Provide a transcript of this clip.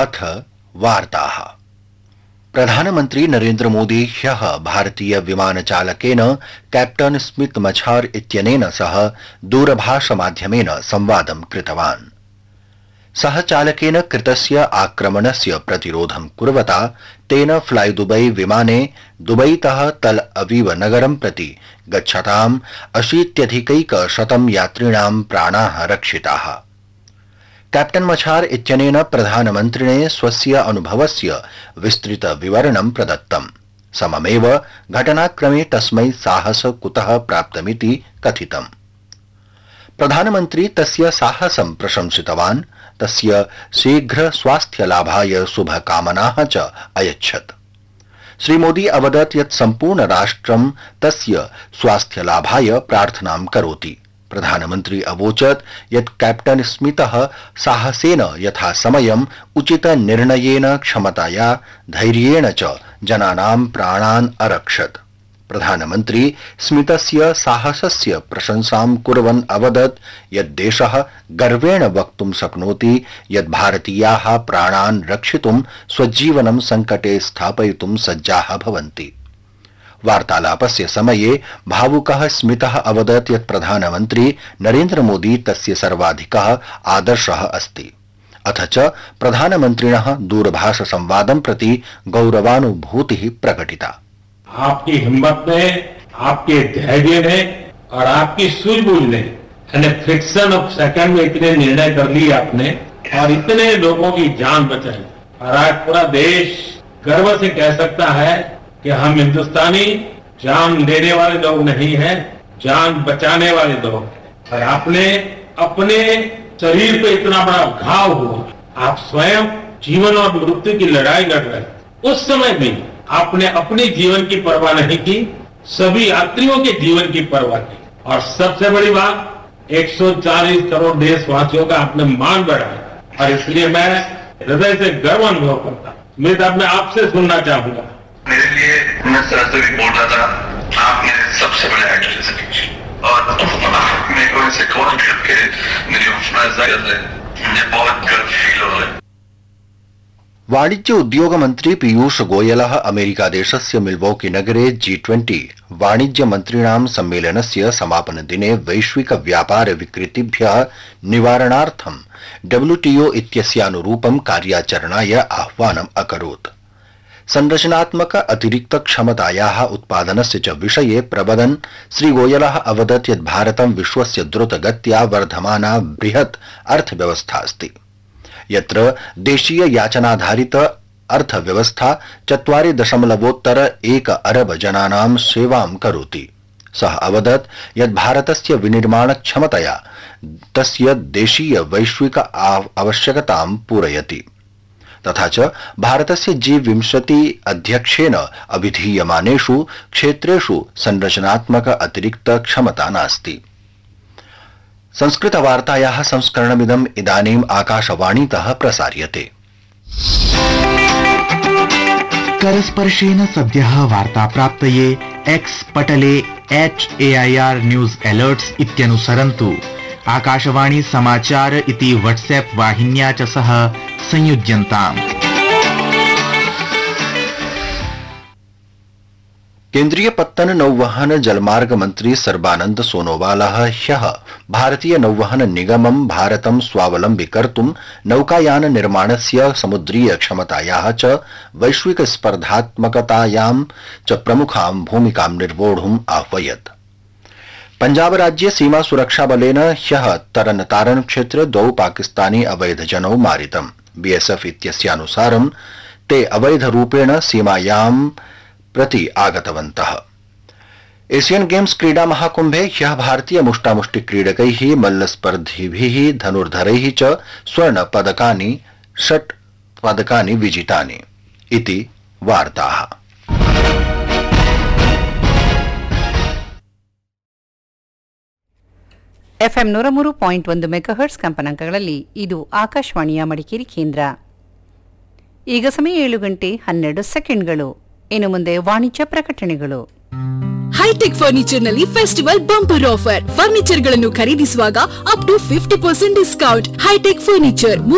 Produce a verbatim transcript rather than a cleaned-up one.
अथ वार्ताः। प्रधानमन्त्री नरेन्द्र मोदी ह्यः भारतीय विमानचालकेन कैप्टन स्मिथ मछार इत्यनेन सह दूरभाषमाध्यमेन संवादं कृतवान्। सह चालकेन कृतस्य आक्रमणस्य प्रतिरोधं कुर्वता तेन फ्लाई दुबई विमाने दुबईतः तल अवीव नगरं प्रति गच्छताम् अशीत्यधिकैकशतं यात्रिणां प्राणाः रक्षिताः। कैप्टन मछार इत्यनेन प्रधानमन्त्रिणे स्वस्य अनुभवस्य विस्तृत विवरणं प्रदत्तम्। सममेव घटनाक्रमे तस्मै साहस कुतः प्राप्तमिति कथितम्। प्रधानमन्त्री तस्य साहसं प्रशंसितवान्, तस्य शीघ्र स्वास्थ्यलाभाय शुभकामनाः च अयच्छत्। श्रीमोदी अवदत् यत् सम्पूर्ण राष्ट्रं तस्य स्वास्थ्यलाभाय प्रार्थनां करोति। प्रधानमन्त्री अवोचत् यत् कैप्टन स्मितः साहसेन यथासमयम् उचित निर्णयेन क्षमताया धैर्येण च जनानां प्राणान् अरक्षत्। प्रधानमन्त्री स्मितस्य साहसस्य प्रशंसां कुर्वन् अवदत् यत् देशः गर्वेण वक्तुं शक्नोति यत् भारतीयाः प्राणान् रक्षितुं स्वजीवनं संकटे स्थापयितुं सज्जाः भवन्ति। वार्तालापस्य समये भावुकः स्मितः अवदत् यत् प्रधानमन्त्री नरेन्द्र मोदी तस्य सर्वाधिकः आदर्शः अस्ति। अथ च प्रधानमन्त्रिणः दूरभाष संवादं प्रति गौरवानुभूतिः प्रकटिता। आपकी हिम्मत ने, आपके धैर्य ने और आपकी सूझबूझ ने फ्रिक्शन ऑफ सेकंड में इतने निर्णय कर लिए आपने और इतने लोगों की जान बचाई और आज पूरा देश गर्व से कह सकता है कि हम हिंदुस्तानी जान लेने वाले लोग नहीं हैं, जान बचाने वाले लोग हैं। और आपने अपने शरीर पे इतना बड़ा घाव हुआ, आप स्वयं जीवन और मृत्यु की लड़ाई लड़ रहे, उस समय भी आपने अपनी जीवन की परवाह नहीं की, सभी यात्रियों के जीवन की परवाह की। और सबसे बड़ी बात, एक सौ चालीस करोड़ देशवासियों का आपने मान बढ़ाया और इसलिए मैं हृदय से गर्व अनुभव करता। मैं अब मैं आपसे सुनना चाहूंगा। मेरे लिए मैं सर से भी बोल रहा था, आप मेरे सबसे बड़े आइडल हैं और मेरे को इसे कौन करके मेरी हौसला अफजाई है, मुझे बहुत गर्व फील हो रहा है। वाणिज्य उद्योग मन्त्री पीयूष गोयलः अमेरिका देशस्य मिल्वॉकी नगरे जी ट्वेंटी वाणिज्य मन्त्रिणां सम्मेलनस्य समापन दिने वैश्विक व्यापार विकृतिभ्यः निवारणार्थं डब्ल्यूटीओ इत्यस्यानुरूपं कार्याचरणाय आह्वानम् अकरोत्। संरचनात्मक अतिरिक्त क्षमतायाः उत्पादनस्य च विषये प्रवदन् श्रीगोयलः अवदत् यत् भारतं विश्वस्य द्रुतगत्या वर्धमाना बृहत् अर्थव्यवस्था अस्ति, यत्र देशीय याचनाधारित अर्थव्यवस्था चत्वारि दशमलवोत्तर एक अरब जनानां सेवां करोति। सः अवदत् यत् भारतस्य विनिर्माण क्षमतया तस्य देशीय वैश्विक आवश्यकतां पूरयति। तथा च भारतस्य जी विंशति अध्यक्षेण अभिधीयमानेषु क्षेत्रेषु संरचनात्मक अतिरिक्त क्षमता नास्ति। संस्कृतवार्तायाः संस्करणमिदम् इदानीम् आकाशवाणीतः प्रसार्यते। करस्पर्शेन सद्यः वार्ता प्राप्तये x Patle H A I R news alerts इत्यनुसरन्तु। Akashvani समाचार इति व्हाट्सएप वाहिन्या च सह संयुज्यन्ताम्। केन्द्रीय पत्तन नौवहन जलमार्ग मंत्री सर्बानंद सोनोवालः ह्यः भारतीय नौवहन निगमं भारतं स्वावलम्बी कर्तुं नौकायान निर्माणस्य समुद्रीय क्षमतायाः च वैश्विक स्पर्धात्मकतायां च प्रमुखां भूमिकां निर्वोढुम् आह्वयत्। पंजाब राज्ये सीमा सुरक्षा बलेन ह्यः तरन तारन क्षेत्रे द्वौ पाकिस्तानी अवैधजनौ मारितम्। बीएसएफ इत्यस्यानुसारं ते अवैधरूपेण सीमायां प्रति आगतवन्तः। एशियन गेम्स क्रीडा महाकुंभे ह्यः भारतीय मुष्टामुष्टि क्रीडकैः मल्लस्पर्धिभिः धनुर्धरैः च स्वर्ण पदकानि षट् पदकानि विजितानि इति वार्ताः। ಎಫ್ಎಂ ನೂರ ಮೂರು ಪಾಯಿಂಟ್ ಒಂದು ಮೆಗಾಹರ್ಟ್ಸ್ ಕಂಪನಾಂಕಗಳಲ್ಲಿ ಇದು ಆಕಾಶವಾಣಿಯ ಮಡಿಕೇರಿ ಕೇಂದ್ರ. ಈಗ ಸಮಯ ಏಳು ಗಂಟೆ ಹನ್ನೆರಡು ಸೆಕೆಂಡ್ಗಳು. ಇನ್ನು ಮುಂದೆ ವಾಣಿಜ್ಯ ಪ್ರಕಟಣೆಗಳು. ಹೈಟೆಕ್ ಫರ್ನಿಚರ್ ನಲ್ಲಿ ಫೆಸ್ಟಿವಲ್ ಬಂಪರ್ ಆಫರ್. ಫರ್ನಿಚರ್ ಗಳನ್ನು ಖರೀದಿಸುವಾಗ up to fifty percent discount. High tech furniture